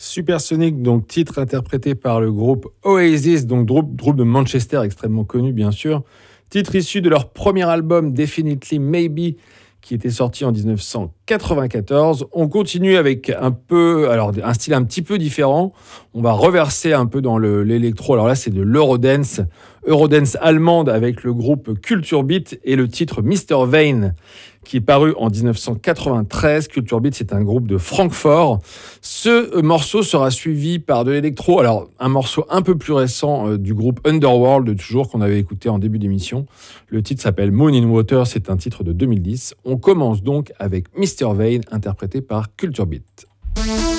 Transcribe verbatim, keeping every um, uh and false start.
Supersonic, donc titre interprété par le groupe Oasis, donc groupe, groupe de Manchester extrêmement connu bien sûr. Titre issu de leur premier album Definitely Maybe, qui était sorti en dix-neuf cent quatre-vingt-quatorze. On continue avec un peu, alors un style un petit peu différent. On va reverser un peu dans le, l'électro. Alors là, c'est de l'Eurodance, Eurodance allemande avec le groupe Culture Beat et le titre mister Vane, qui est paru en dix-neuf cent quatre-vingt-treize. Culture Beat, c'est un groupe de Francfort. Ce morceau sera suivi par de l'électro. Alors, un morceau un peu plus récent euh, du groupe Underworld, toujours qu'on avait écouté en début d'émission. Le titre s'appelle Moon in Water. C'est un titre de deux mille dix. On commence donc avec mister Vane, interprété par Culture Beat.